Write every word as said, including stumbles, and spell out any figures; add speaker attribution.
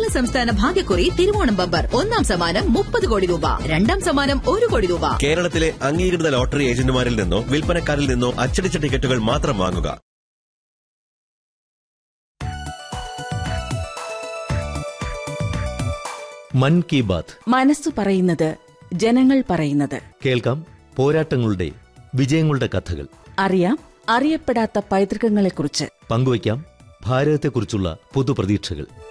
Speaker 1: സംസ്ഥാന ഭാഗ്യക്കുറി തിരുവോണം ബമ്പർ. ഒന്നാം സമ്മാനം മുപ്പത് കോടി രൂപ, രണ്ടാം സമ്മാനം ഒരു കോടി രൂപ.
Speaker 2: കേരളത്തിലെ അംഗീകൃത ലോട്ടറി ഏജന്റുമാരിൽ നിന്നോ വിൽപ്പനക്കാരിൽ നിന്നോ അച്ചടിച്ച ടിക്കറ്റുകൾ മാത്രം വാങ്ങുക.
Speaker 3: മൻ കി ബാത്ത്,
Speaker 4: മനസ്സു പറയുന്നത്, ജനങ്ങൾ പറയുന്നത്.
Speaker 3: കേൾക്കാം പോരാട്ടങ്ങളുടെ വിജയങ്ങളുടെ കഥകൾ.
Speaker 4: അറിയാം അറിയപ്പെടാത്ത പൈതൃകങ്ങളെക്കുറിച്ച്.
Speaker 3: പങ്കുവയ്ക്കാം ഭാരതത്തെക്കുറിച്ചുള്ള പുതുപ്രതീക്ഷകൾ.